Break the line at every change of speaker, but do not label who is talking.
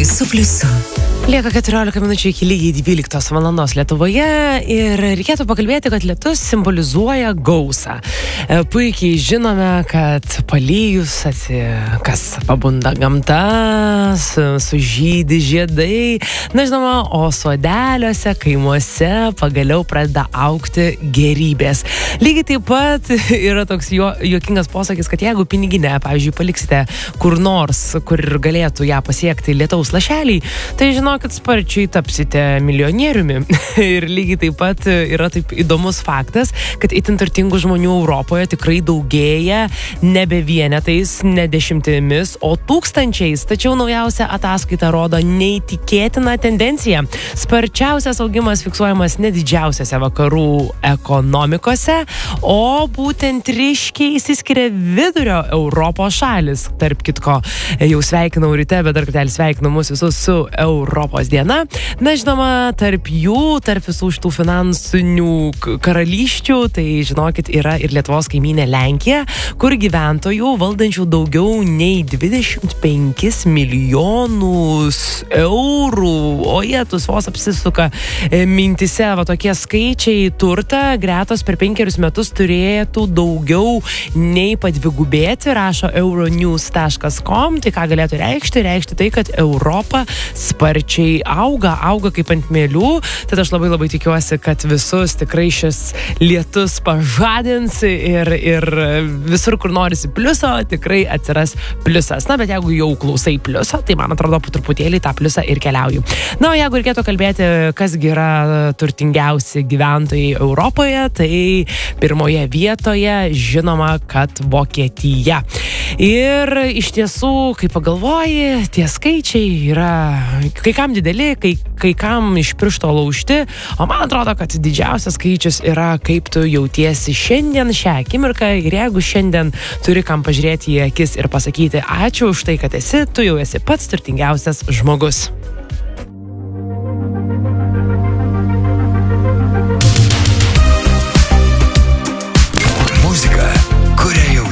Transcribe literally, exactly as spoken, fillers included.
Rytai su pliusu.
Lieka keturiolika minučių iki lygiai dvyliktos valandos Lietuvoje ir reikėtų pakalbėti, kad lietus simbolizuoja gausą. Puikiai žinome, kad palijus kas pabunda gamta, sužydi žiedai, na žinoma, o sodeliuose, kaimuose pagaliau pradeda augti gerybės. Lygiai taip pat yra toks jo, juokingas posakis, kad jeigu piniginę, pavyzdžiui, paliksite kur nors, kur galėtų ją pasiekti lietaus lašeliai, tai žinokit, sparčiai tapsite milijonieriumi. Ir lygiai taip pat yra taip įdomus faktas, kad itin turtingų žmonių Europoje tikrai daugėja nebe vienetais, ne dešimtimis, o tūkstančiais. Tačiau naujausia ataskaita rodo neįtikėtiną tendenciją. Sparčiausias augimas fiksuojamas ne didžiausiose vakarų ekonomikose, o būtent ryškiai išsiskiria vidurio Europos šalis. Tarp kitko, jau sveikinau ryte, bet dar kartelį sveikinu mus visus su Europos diena. Na, žinoma, tarp jų, tarp visų šitų finansinių karalysčių, tai, žinokit, yra ir Lietuvos kaimynė Lenkija, kur gyventojų valdančių daugiau nei dvidešimt penkis milijonus eurų. O jie tus vos apsisuka mintise, va tokie skaičiai turtą gretos per penkerius metus turėtų daugiau nei padvigubėti, rašo euronews taškas com. Tai ką galėtų reikšti? Reikšti tai, kad Europa sparčiai auga, auga kaip ant mėlių, tad aš labai labai tikiuosi, kad visus tikrai šis lietus pažadins ir, ir visur, kur norisi pliuso, tikrai atsiras pliusas. Na, bet jeigu jau klausai pliuso, tai man atrodo, po truputėlį tą pliusą ir keliauju. Na, o jeigu reikėtų kalbėti, kasgi yra turtingiausi gyventojai Europoje, tai pirmoje vietoje žinoma, kad Vokietija. Ir iš tiesų, kai pagalvoji, tie skaičiai yra kai kam dideli, kai, kai kam iš piršto laužti, o man atrodo, kad didžiausias skaičius yra, kaip tu jautiesi šiandien šią akimirką, ir jeigu šiandien turi kam pažiūrėti į akis ir pasakyti ačiū už tai, kad esi, tu jau esi pats turtingiausias žmogus.